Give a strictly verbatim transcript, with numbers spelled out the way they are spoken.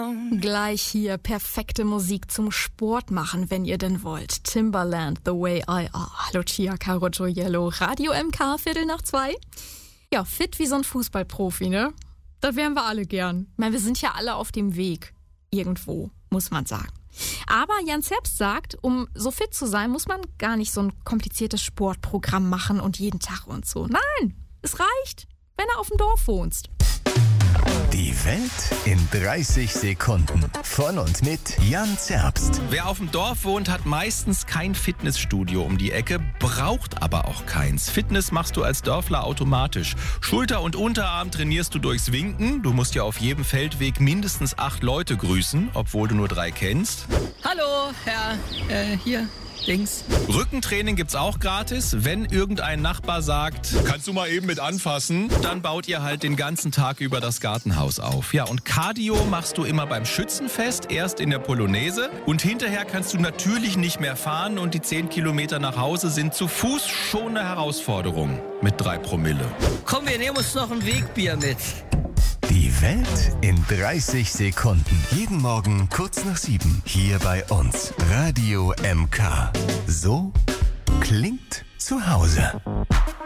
Gleich hier perfekte Musik zum Sport machen, wenn ihr denn wollt. Timbaland, The Way I Are. Lucia Caro Gioiello, Radio M K, Viertel nach zwei. Ja, fit wie so ein Fußballprofi, ne? Da wären wir alle gern. Ich meine, wir sind ja alle auf dem Weg. Irgendwo, muss man sagen. Aber Jan Zerbst sagt, um so fit zu sein, muss man gar nicht so ein kompliziertes Sportprogramm machen und jeden Tag und so. Nein, es reicht, wenn du auf dem Dorf wohnst. Die Welt in dreißig Sekunden. Von und mit Jan Zerbst. Wer auf dem Dorf wohnt, hat meistens kein Fitnessstudio um die Ecke, braucht aber auch keins. Fitness machst du als Dörfler automatisch. Schulter- und Unterarm trainierst du durchs Winken. Du musst ja auf jedem Feldweg mindestens acht Leute grüßen, obwohl du nur drei kennst. Hallo, Herr, äh, hier, links. Rückentraining gibt's auch gratis. Wenn irgendein Nachbar sagt, kannst du mal eben mit anfassen, dann baut ihr halt den ganzen Tag über das Gartenhaus auf. Ja, und Cardio machst du immer beim Schützenfest, erst in der Polonaise. Und hinterher kannst du natürlich nicht mehr fahren und die zehn Kilometer nach Hause sind zu Fuß schon eine Herausforderung mit drei Promille. Komm, wir nehmen uns noch ein Wegbier mit. Die Welt in dreißig Sekunden. Jeden Morgen kurz nach sieben. Hier bei uns. Radio M K. So klingt zu Hause.